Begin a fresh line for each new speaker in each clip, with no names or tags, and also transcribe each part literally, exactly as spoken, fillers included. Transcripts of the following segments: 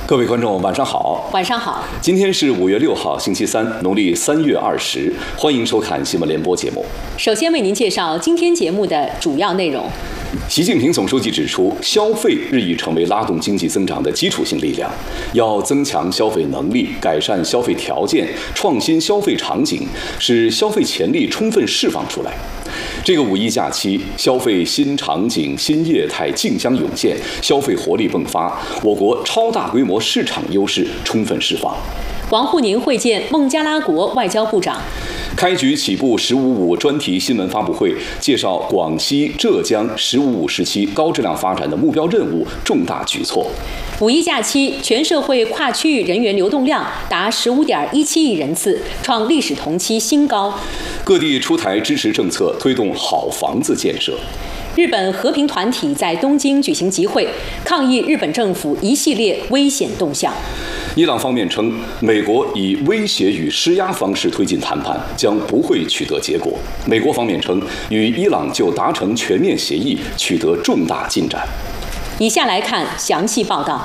各位观众，晚上好。
晚上好。
今天是五月六号，星期三，农历三月二十。欢迎收看新闻联播节目。
首先为您介绍今天节目的主要内容。
习近平总书记指出，消费日益成为拉动经济增长的基础性力量，要增强消费能力，改善消费条件，创新消费场景，使消费潜力充分释放出来。这个五一假期，消费新场景、新业态竞相涌现，消费活力迸发，我国超大规模市场优势充分释放。
王沪宁会见孟加拉国外交部长。
开局起步“十五五”专题新闻发布会，介绍广西、浙江“十五五”时期高质量发展的目标任务、重大举措。
五一假期，全社会跨区域人员流动量达十五点一七亿人次，创历史同期新高。
各地出台支持政策，推动好房子建设。
日本和平团体在东京举行集会，抗议日本政府一系列危险动向。
伊朗方面称，美国以威胁与施压方式推进谈判，将不会取得结果。美国方面称，与伊朗就达成全面协议取得重大进展。
以下来看详细报道。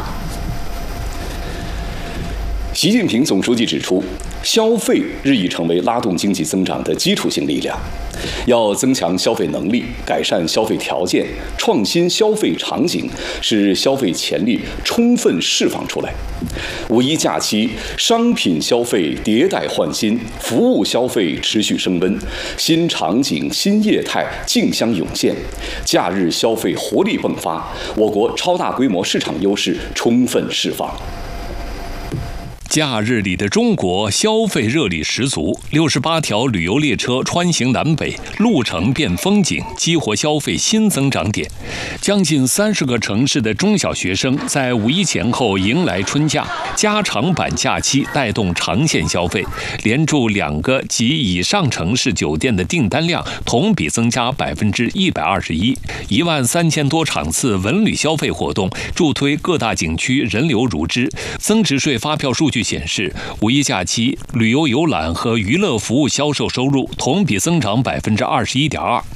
习近平总书记指出，消费日益成为拉动经济增长的基础性力量，要增强消费能力，改善消费条件，创新消费场景，使消费潜力充分释放出来。五一假期，商品消费迭代换新，服务消费持续升温，新场景、新业态竞相涌现，假日消费活力迸发，我国超大规模市场优势充分释放。
假日里的中国消费热力十足，六十八条旅游列车穿行南北，路程变风景，激活消费新增长点。将近三十个城市的中小学生在五一前后迎来春假，加长版假期带动长线消费，连住两个及以上城市酒店的订单量同比增加百分之一百二十一，一万三千多场次文旅消费活动，助推各大景区人流如织。增值税发票数据显示，五一假期旅游游览和娱乐服务销售收入同比增长百分之二十一点二，